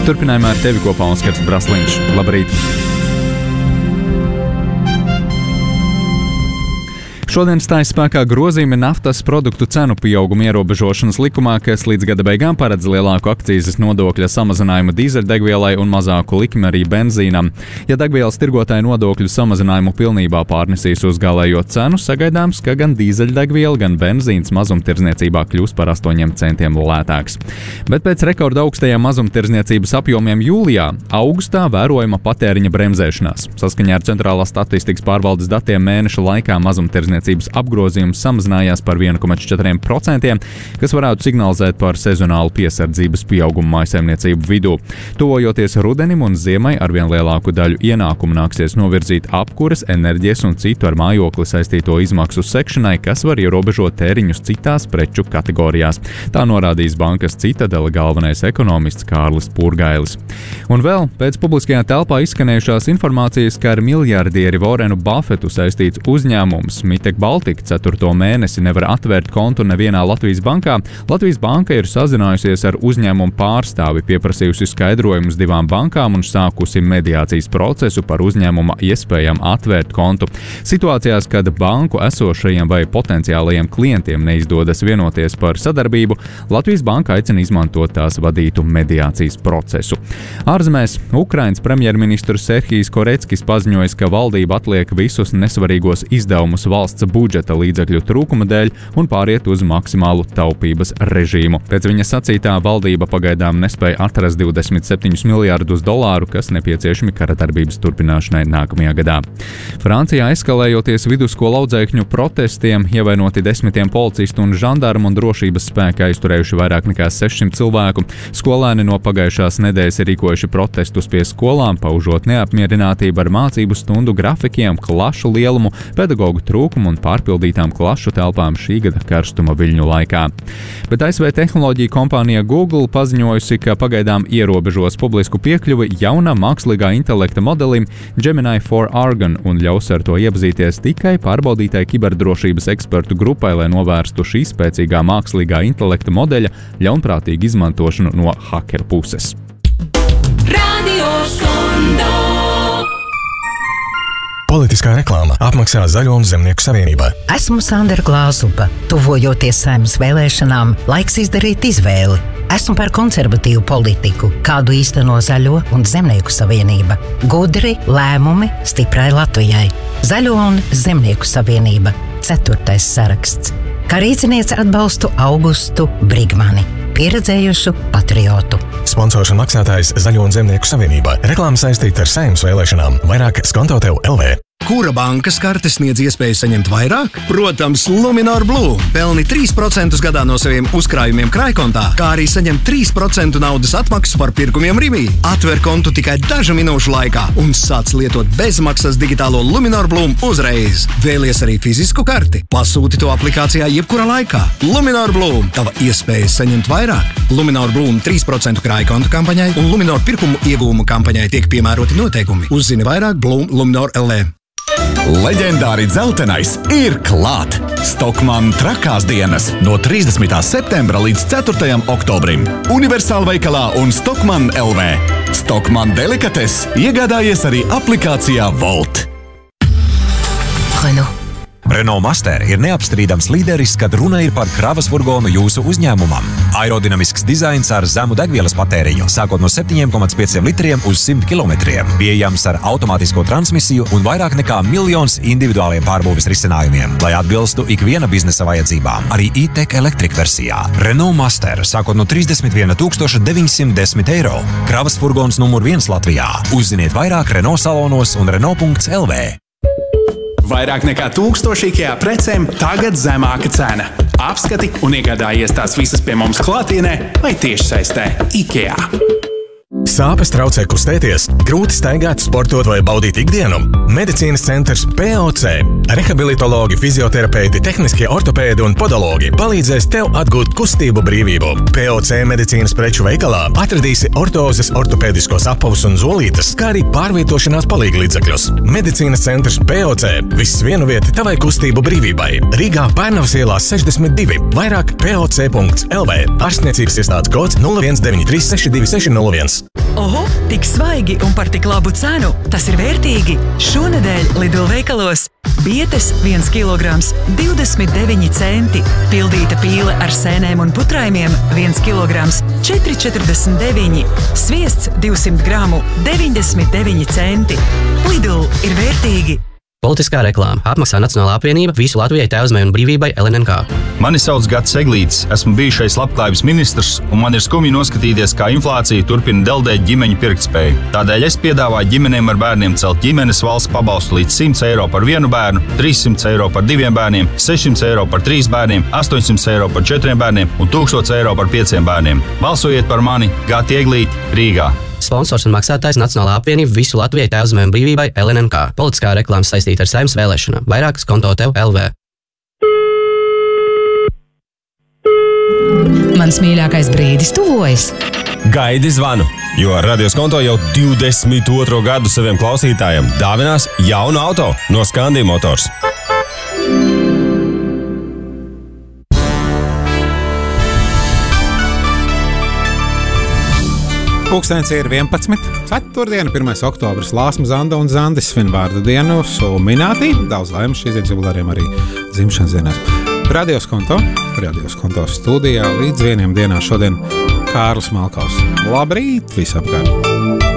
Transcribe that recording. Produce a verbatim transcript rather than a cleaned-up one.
Turpinājumā ar tevi kopā Oskars Brasliņš. Labrīt! Šodien stājas spēkā grozījumi naftas produktu cenu pieauguma ierobežošanas likumā, kas līdz gada beigām paredz lielāku akcīzes nodokļa samazinājumu dīzeļdegvielai un mazāku likmi arī benzīnam. Ja degvielas tirgotāji nodokļu samazinājumu pilnībā pārnesīs uz galējo cenu, sagaidāms, ka gan dīzeļdegviela, gan benzīns mazumtirdzniecībā kļūs par astoņiem centiem lētāks. Bet pēc rekorda augstajiem mazumtirdzniecības apjomiem jūlijā, augustā vērojama patēriņa bremzēšanās. Saskaņā ar Centrālās statistikas pārvaldes datiem mēneša laikā mazumtirdzniecības apgrozījums samazinājās par viens komats četri procenti, kas varētu signalizēt par sezonālu piesardzības pieaugumu mājsaimniecību vidū. Tuvojoties rudenim un ziemai, arvien lielāku daļu ienākumu nāksies novirzīt apkures, enerģijas un citu ar mājokli saistīto izmaksu sekšanai, kas var ierobežot tēriņus citās preču kategorijās. Tā norādījis bankas Citadele galvenais ekonomists Kārlis Purgailis. Un vēl pēc publiskajā telpā izskanējušās informācijas, ka ar miljardieri Vorenu Buffetu saistīts uzņēmums Mitek Baltika ceturto mēnesi nevar atvērt kontu nevienā Latvijas bankā, Latvijas banka ir sazinājusies ar uzņēmumu pārstāvi, pieprasījusi skaidrojumus divām bankām un sākusi mediācijas procesu par uzņēmuma iespējām atvērt kontu. Situācijās, kad banku esošajiem vai potenciālajiem klientiem neizdodas vienoties par sadarbību, Latvijas banka aicina izmantot tās vadītu mediācijas procesu. Ārzemēs Ukrainas premjerministrs Serhijs Koreckis paziņojis, ka valdība atliek visus nesvarīgos izdevumus valsts budžeta līdzekļu trūkuma dēļ un pāriet uz maksimālu taupības režīmu. Pēc viņa sacītā valdība pagaidām nespēja atrast divdesmit septiņus miljardus dolāru, kas nepieciešami kara darbības turpināšanai nākamajā gadā. Francijā eskalējoties vidusskolu audzēkņu protestiem, ievainoti desmitiem policistu un žandarmu un drošības spēki aizturējuši vairāk nekā sešsimt cilvēku. Skolēni no pagājušās nedēļas ir rīkojuši protestus pie skolām, paužot neapmierinātību ar mācību stundu grafikiem, klašu lielumu, pedagogu trūkumu un pārpildītām klašu telpām šī gada karstuma viļņu laikā. Bet A S V tehnoloģija kompānija Google paziņojusi, ka pagaidām ierobežos publisku piekļuvi jaunam mākslīgā intelekta modelim Gemini četri Argon un ļaus ar to iepazīties tikai pārbaudītai kiberdrošības ekspertu grupai, lai novērstu šī spēcīgā mākslīgā intelekta modeļa ļaunprātīgu izmantošanu no hakeru puses. Radio Skondo. Politiskā reklāma apmaksā Zaļo un Zemnieku savienībā. Esmu Sandra Glāzupa. Tuvojoties Saeimas vēlēšanām, laiks izdarīt izvēli. Esmu par konservatīvu politiku, kādu īsteno Zaļo un Zemnieku savienība. Gudri lēmumi stiprai Latvijai. Zaļo un Zemnieku savienība. Ceturtais saraksts. Kā rīcinieci atbalstu Augustu Brigmani, pieredzējušu patriotu. Sponsors un maksātājs Zaļo un Zemnieku savienībā. Reklāma saistīta ar Saeimas vēlēšanām. Vairāk Skonto tev L V. Kura bankas karte sniedz iespēju saņemt vairāk? Protams, Luminor Blue. Pelni trīs procentus gadā no saviem uzkrājumiem krājkontā, kā arī saņem trīs procentu naudas atmaksu par pirkumiem Rivī. Atver kontu tikai dažu minūšu laikā un sāc lietot bezmaksas digitālo Luminor Blue uzreiz. Vēlies arī fizisku karti? Pasūti to aplikācijā jebkurā laikā. Luminor Blue. Tava iespēja saņemt vairāk. Luminor Blue trīs procentu krājkontu kampaņai un Luminor pirkumu iegūmu kampaņai tiek piemēroti noteikumi. Uzzini vairāk Blue Luminor L V. Leģendāri dzeltenais ir klāt! Stockmann trakās dienas no trīsdesmitā septembra līdz ceturtajam oktobrim. Universāla veikalā un Stockmann L V. Stockmann delikates iegādājies arī aplikācijā Volt. Renault. Renault Master ir neapstrīdams līderis, kad runa ir par kravas furgonu jūsu uzņēmumam. Aerodinamisks dizains ar zemu degvielas patēriņu, sākot no septiņiem komats pieciem litriem uz simt kilometriem, pieejams ar automātisko transmisiju un vairāk nekā miljons individuāliem pārbūves risinājumiem, lai atbilstu ikviena biznesa vajadzībām. Arī e-tech Electric versijā. Renault Master, sākot no trīsdesmit viena tūkstoša deviņsimt desmit eiro. Kravas furgons numur viens Latvijā. Uzziniet vairāk Renault salonos un Renault punkts L V. Vairāk nekā tūkstoši IKEA precēm tagad zemāka cena. Apskati un iegādājies tās visas pie mums klātienē vai tiešsaistē IKEA. Sāpes traucē kustēties, grūti staigāt, sportot vai baudīt ikdienu? Medicīnas centrs P O C. Rehabilitologi, fizioterapeiti, tehniskie ortopēdi un podologi palīdzēs tev atgūt kustību brīvību. P O C medicīnas preču veikalā atradīsi ortozes, ortopēdiskos apavus un zolītes, kā arī pārvietošanās palīglīdzekļus. Medicīnas centrs P O C. Viss vienu vieti tavai kustību brīvībai. Rīgā Pērnavas ielā sešdesmit divi. Vairāk P O C punkts L V. Ārstniecības iestādes kods nulle viens deviņi trīs seši divi seši nulle viens. Oho, tik svaigi un par tik labu cenu. Tas ir vērtīgi. Šonedēļ Lidl veikalos bietes viens kilograms divdesmit deviņi centi. Pildīta pīle ar sēnēm un putraimiem viens kilograms četri četrdesmit deviņi. Sviests divsimt gramu deviņdesmit deviņi centi. Lidl ir vērtīgi. Politiskā reklāma. Apmaksā Nacionālā apvienība visu Latvijai Tēvzemei un brīvībai L N N K. Mani sauc Gatis Eglītis, esmu bijušais labklājības ministrs, un man ir skumji noskatīties, kā inflācija turpina deldēt ģimeņu pirktspēju. Tādēļ es piedāvāju ģimenēm ar bērniem celt ģimenes valsts pabalstu līdz simts eiro par vienu bērnu, trīssimts eiro par diviem bērniem, sešsimt eiro par trīs bērniem, astoņsimt eiro par četriem bērniem un tūkstots eiro par pieciem bērniem. Balsojiet par mani Gati Eglīti Rīgā. Sponsors un maksātājs Nacionālā apvienība visu Latvijai Tēvzemei un brīvībai L N N K. Politiskā reklāma saistīta ar Saeimas vēlēšanām. Vairākas konto tev L V. Mans mīļākais brīdis tuvojas. Gaidi zvanu, jo Radios Konto jau divdesmit otro gadu saviem klausītājiem dāvinās jaunu auto no Skandija Motors. Pūkstens ir vienpadsmit. Ceturtdiena, pirmais oktobris, Lāsma, Zanda un Zandis svin vārdu dienu suminātī. Daudz laimes šīs dienas jubilāriem arī dzimšanas dienās. Radios Konto, Radios Konto studijā līdz vieniem dienā šodien Kārlis Malkaus. Labrīt visapkārt!